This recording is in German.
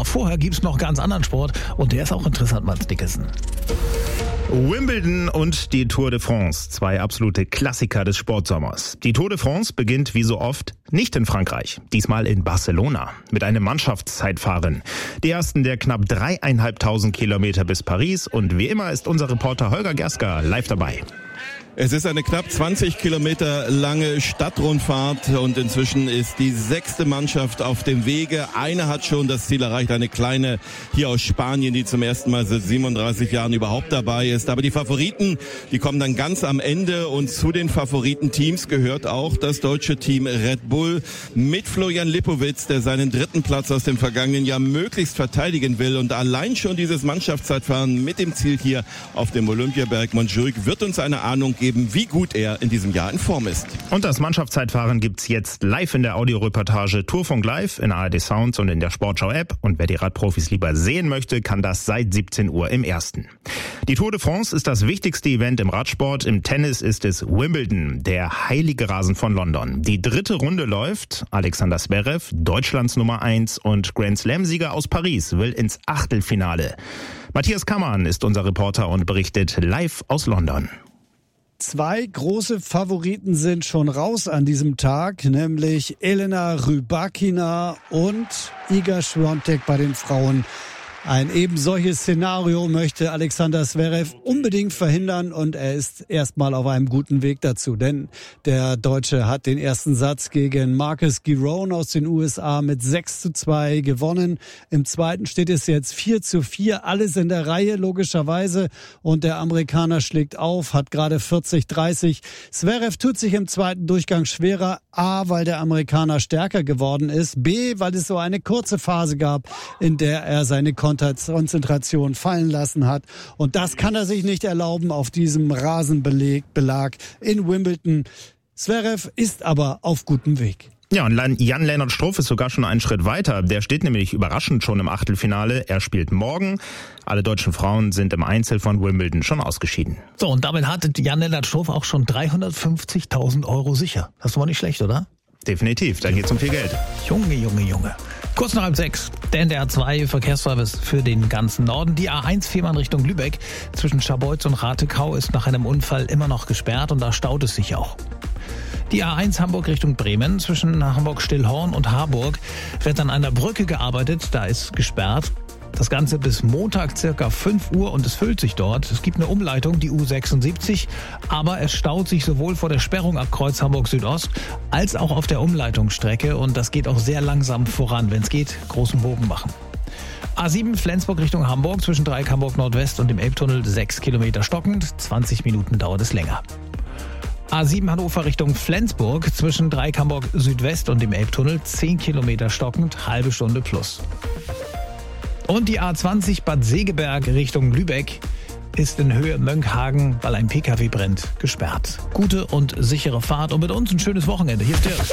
Aber vorher gibt's noch ganz anderen Sport und der ist auch interessant, Mats Dickerson. Wimbledon und die Tour de France, zwei absolute Klassiker des Sportsommers. Die Tour de France beginnt wie so oft nicht in Frankreich, diesmal in Barcelona mit einem Mannschaftszeitfahren. Die ersten der knapp 3.500 Kilometer bis Paris und wie immer ist unser Reporter Holger Gerska live dabei. Es ist eine knapp 20 Kilometer lange Stadtrundfahrt und inzwischen ist die 6. Mannschaft auf dem Wege. Eine hat schon das Ziel erreicht, eine kleine hier aus Spanien, die zum ersten Mal seit 37 Jahren überhaupt dabei ist. Aber die Favoriten, die kommen dann ganz am Ende und zu den Favoritenteams gehört auch das deutsche Team Red Bull mit Florian Lipowitz, der seinen 3. Platz aus dem vergangenen Jahr möglichst verteidigen will. Und allein schon dieses Mannschaftszeitfahren mit dem Ziel hier auf dem Olympiaberg Montjuic wird uns eine Ahnung geben, wie gut er in diesem Jahr in Form ist. Und das Mannschaftszeitfahren gibt's jetzt live in der Audioreportage Tourfunk Live in ARD Sounds und in der Sportschau-App. Und wer die Radprofis lieber sehen möchte, kann das seit 17 Uhr im Ersten. Die Tour de France ist das wichtigste Event im Radsport. Im Tennis ist es Wimbledon, der heilige Rasen von London. Die 3. Runde läuft. Alexander Zverev, Deutschlands Nummer 1 und Grand Slam-Sieger aus Paris, will ins Achtelfinale. Matthias Kammermann ist unser Reporter und berichtet live aus London. 2 große Favoriten sind schon raus an diesem Tag, nämlich Elena Rybakina und Iga Świątek bei den Frauen. Ein eben solches Szenario möchte Alexander Zverev unbedingt verhindern und er ist erstmal auf einem guten Weg dazu, denn der Deutsche hat den ersten Satz gegen Marcus Giron aus den USA mit 6:2 gewonnen. Im zweiten steht es jetzt 4:4, alles in der Reihe logischerweise und der Amerikaner schlägt auf, hat gerade 40:30. Zverev tut sich im zweiten Durchgang schwerer, A, weil der Amerikaner stärker geworden ist, B, weil es so eine kurze Phase gab, in der er seine Konzentration fallen lassen hat. Und das kann er sich nicht erlauben auf diesem Rasenbelag in Wimbledon. Zverev ist aber auf gutem Weg. Ja, und Jan-Lennart Struff ist sogar schon einen Schritt weiter. Der steht nämlich überraschend schon im Achtelfinale. Er spielt morgen. Alle deutschen Frauen sind im Einzel von Wimbledon schon ausgeschieden. So, und damit hat Jan-Lennart Struff auch schon 350.000 Euro sicher. Das ist doch nicht schlecht, oder? Definitiv, da geht's um viel Geld. Junge. Kurz nach 5:30, der NDR 2 Verkehrsservice für den ganzen Norden. Die A1 Fehmarn Richtung Lübeck zwischen Scharbeutz und Ratekau ist nach einem Unfall immer noch gesperrt und da staut es sich auch. Die A1 Hamburg Richtung Bremen zwischen Hamburg-Stillhorn und Harburg wird an einer Brücke gearbeitet, da ist gesperrt. Das Ganze bis Montag circa 5 Uhr und es füllt sich dort. Es gibt eine Umleitung, die U76, aber es staut sich sowohl vor der Sperrung ab Kreuz Hamburg Südost als auch auf der Umleitungsstrecke und das geht auch sehr langsam voran. Wenn es geht, großen Bogen machen. A7 Flensburg Richtung Hamburg zwischen Dreieck Hamburg Nordwest und dem Elbtunnel 6 Kilometer stockend, 20 Minuten dauert es länger. A7 Hannover Richtung Flensburg zwischen Dreieck Hamburg Südwest und dem Elbtunnel 10 Kilometer stockend, halbe Stunde plus. Und die A20 Bad Segeberg Richtung Lübeck ist in Höhe Mönckehagen, weil ein PKW brennt, gesperrt. Gute und sichere Fahrt und mit uns ein schönes Wochenende. Hier ist Dirk.